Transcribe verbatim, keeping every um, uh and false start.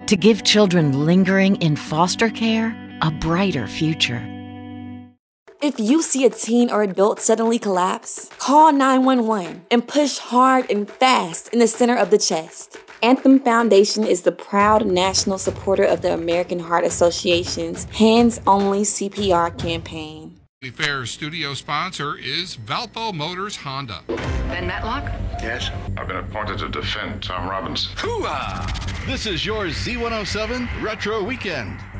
to give children lingering in foster care a brighter future. If you see a teen or adult suddenly collapse, call nine one one and push hard and fast in the center of the chest. Anthem Foundation is the proud national supporter of the American Heart Association's Hands Only C P R campaign. Fair's studio sponsor is Valpo Motors Honda. Ben Matlock? Yes? I've been appointed to defend Tom Robbins. Hooah! This is your Z one oh seven Retro Weekend.